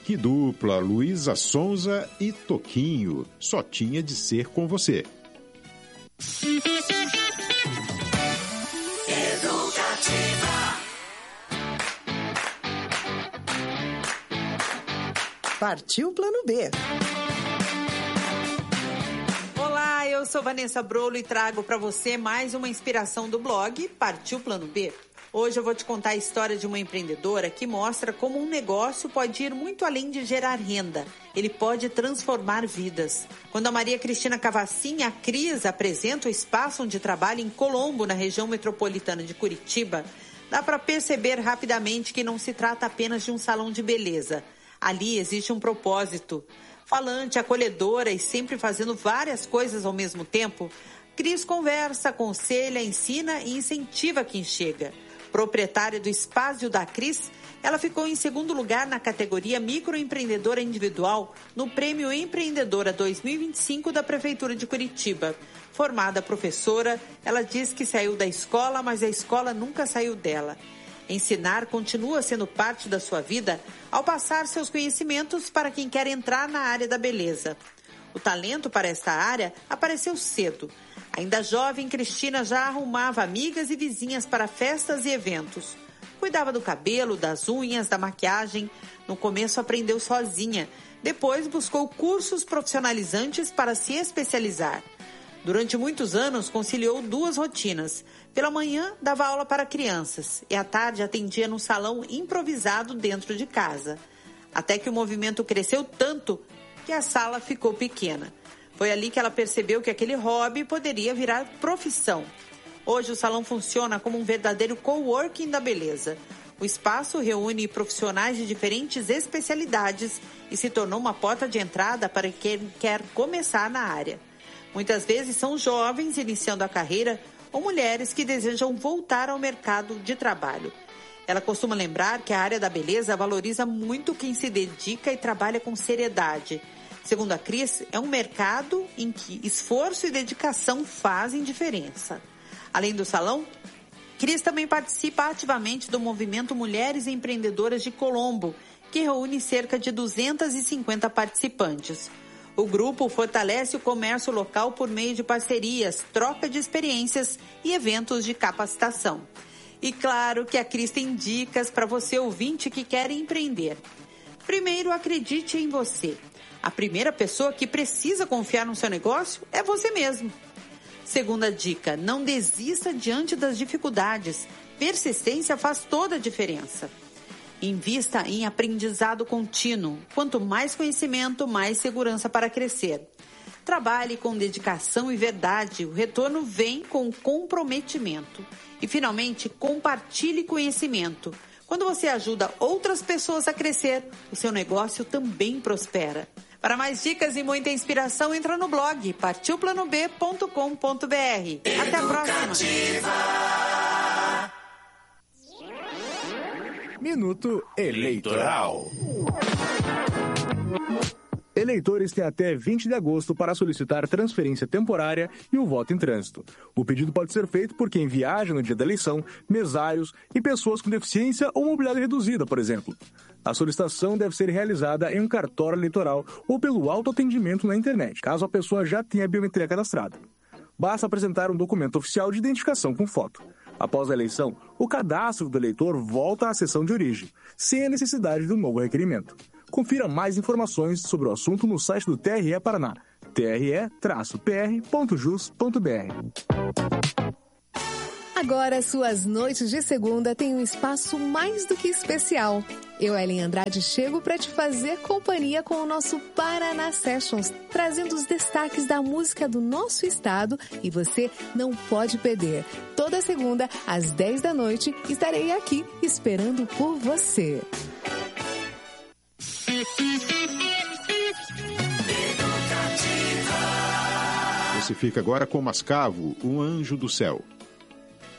Que dupla, Luísa Sonza e Toquinho. Só tinha de ser com você. Partiu Plano B. Olá, eu sou Vanessa Brolo e trago para você mais uma inspiração do blog Partiu Plano B. Hoje eu vou te contar a história de uma empreendedora que mostra como um negócio pode ir muito além de gerar renda. Ele pode transformar vidas. Quando a Maria Cristina Cavacin, a Cris, apresenta o espaço onde trabalha em Colombo, na região metropolitana de Curitiba, dá para perceber rapidamente que não se trata apenas de um salão de beleza. Ali existe um propósito. Falante, acolhedora e sempre fazendo várias coisas ao mesmo tempo, Cris conversa, aconselha, ensina e incentiva quem chega. Proprietária do Espaço da Cris, ela ficou em segundo lugar na categoria Microempreendedora Individual no Prêmio Empreendedora 2025 da Prefeitura de Curitiba. Formada professora, ela diz que saiu da escola, mas a escola nunca saiu dela. Ensinar continua sendo parte da sua vida ao passar seus conhecimentos para quem quer entrar na área da beleza. O talento para esta área apareceu cedo. Ainda jovem, Cristina já arrumava amigas e vizinhas para festas e eventos. Cuidava do cabelo, das unhas, da maquiagem. No começo aprendeu sozinha. Depois buscou cursos profissionalizantes para se especializar. Durante muitos anos, conciliou duas rotinas. Pela manhã, dava aula para crianças e à tarde atendia num salão improvisado dentro de casa. Até que o movimento cresceu tanto que a sala ficou pequena. Foi ali que ela percebeu que aquele hobby poderia virar profissão. Hoje o salão funciona como um verdadeiro coworking da beleza. O espaço reúne profissionais de diferentes especialidades e se tornou uma porta de entrada para quem quer começar na área. Muitas vezes são jovens iniciando a carreira ou mulheres que desejam voltar ao mercado de trabalho. Ela costuma lembrar que a área da beleza valoriza muito quem se dedica e trabalha com seriedade. Segundo a Cris, é um mercado em que esforço e dedicação fazem diferença. Além do salão, Cris também participa ativamente do movimento Mulheres Empreendedoras de Colombo, que reúne cerca de 250 participantes. O grupo fortalece o comércio local por meio de parcerias, troca de experiências e eventos de capacitação. E claro que a Cris tem dicas para você ouvinte que quer empreender. Primeiro, acredite em você. A primeira pessoa que precisa confiar no seu negócio é você mesmo. Segunda dica, não desista diante das dificuldades. Persistência faz toda a diferença. Invista em aprendizado contínuo. Quanto mais conhecimento, mais segurança para crescer. Trabalhe com dedicação e verdade. O retorno vem com comprometimento. E, finalmente, compartilhe conhecimento. Quando você ajuda outras pessoas a crescer, o seu negócio também prospera. Para mais dicas e muita inspiração, entra no blog partiuplanob.com.br. Até a próxima! Minuto Eleitoral. Eleitores têm até 20 de agosto para solicitar transferência temporária e o voto em trânsito. O pedido pode ser feito por quem viaja no dia da eleição, mesários e pessoas com deficiência ou mobilidade reduzida, por exemplo. A solicitação deve ser realizada em um cartório eleitoral ou pelo autoatendimento na internet, caso a pessoa já tenha a biometria cadastrada. Basta apresentar um documento oficial de identificação com foto. Após a eleição, o cadastro do eleitor volta à seção de origem, sem a necessidade de um novo requerimento. Confira mais informações sobre o assunto no site do TRE Paraná, tre-pr.jus.br. Agora, suas noites de segunda têm um espaço mais do que especial. Eu, Ellen Andrade, chego para te fazer companhia com o nosso Paraná Sessions, trazendo os destaques da música do nosso estado e você não pode perder. Toda segunda, às 10 da noite, estarei aqui esperando por você. Você fica agora com Mascavo, um anjo do céu.